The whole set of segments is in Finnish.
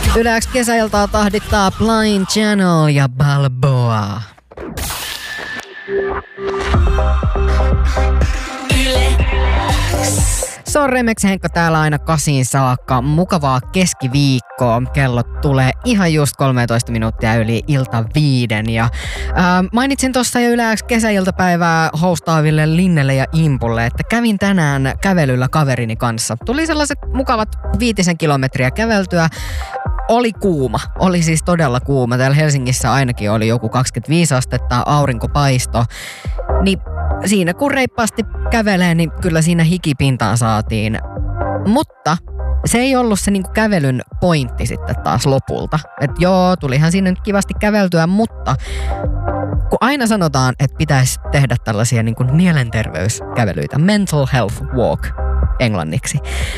Yle X kesäiltaa tahdittaa Blind Channel ja Balboa. Se on Remix Henkka täällä aina 8 saakka. Mukavaa keskiviikkoa. Kellot tulee ihan just 13 minuuttia yli ilta 5. Ja mainitsin tuossa jo Yle X kesäiltapäivää hostaaville Linnelle ja Impulle, että kävin tänään kävelyllä kaverini kanssa. Tuli sellaiset mukavat 5 kilometriä käveltyä. Oli kuuma. Oli siis todella kuuma. Täällä Helsingissä ainakin oli joku 25 astetta, aurinko paisto. Niin siinä kun reippaasti kävelee, niin kyllä siinä hikipintaan saatiin. Mutta se ei ollut se niinku kävelyn pointti sitten taas lopulta. Että joo, tulihan siinä nyt kivasti käveltyä, mutta kun aina sanotaan, että pitäisi tehdä tällaisia niinku mielenterveyskävelyitä, mental health walk englanniksi,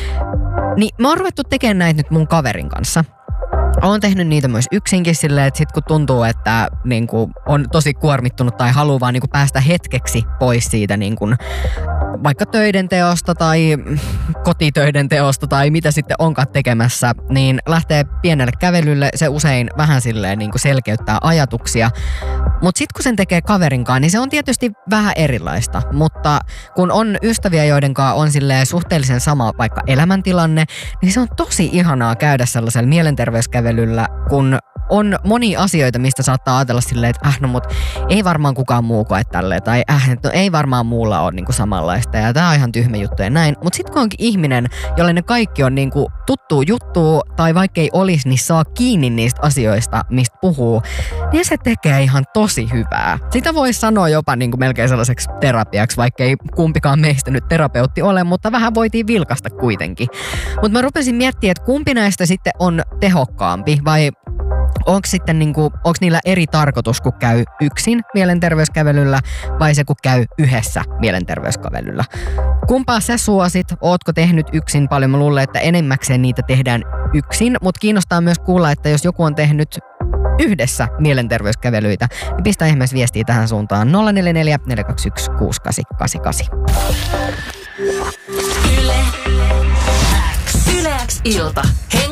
niin mä oon ruvettu tekemään näitä nyt mun kaverin kanssa. Oon tehnyt niitä myös yksinkin silleen, että sit kun tuntuu, että niinku on tosi kuormittunut tai haluaa vaan niinku päästä hetkeksi pois siitä niinku vaikka töiden teosta tai kotitöiden teosta tai mitä sitten onkaan tekemässä, niin lähtee pienelle kävelylle. Se usein vähän silleen niinku selkeyttää ajatuksia. Mutta sitten kun sen tekee kaverinkaan, niin se on tietysti vähän erilaista. Mutta kun on ystäviä, joiden kanssa on silleen suhteellisen sama vaikka elämäntilanne, niin se on tosi ihanaa käydä sellaisella mielenterveyskävelyllä, kun on monia asioita, mistä saattaa ajatella silleen, että no mut ei varmaan kukaan muu koe tälleen, tai no, ei varmaan muulla ole niinku samanlaista, ja tää on ihan tyhmä juttu ja näin. Mut sit kun onkin ihminen, jolle ne kaikki on niinku tuttuu juttua, tai vaikka ei olisi, niin saa kiinni niistä asioista, mistä puhuu, niin se tekee ihan tosi hyvää. Sitä voisi sanoa jopa niinku melkein sellaiseksi terapiaksi, vaikka ei kumpikaan meistä nyt terapeutti ole, mutta vähän voitiin vilkasta kuitenkin. Mutta mä rupesin miettimään, että kumpi näistä sitten on tehokkaampi, vai onko niillä eri tarkoitus, kun käy yksin mielenterveyskävelyllä vai se, kun käy yhdessä mielenterveyskävelyllä? Kumpaa sä suosit? Ootko tehnyt yksin paljon? Mä luulen, että enemmäkseen niitä tehdään yksin, mutta kiinnostaa myös kuulla, että jos joku on tehnyt yhdessä mielenterveyskävelyitä, niin pistä ihmeessä viestiä tähän suuntaan 044 421 6888. Yle X ilta.